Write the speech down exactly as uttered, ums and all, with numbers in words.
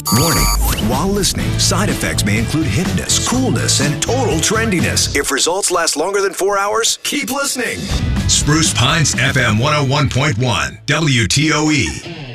Warning, while listening, side effects may include hippness, coolness, and total trendiness. If results last longer than four hours, keep listening. Spruce Pines F M one oh one point one, W T O E.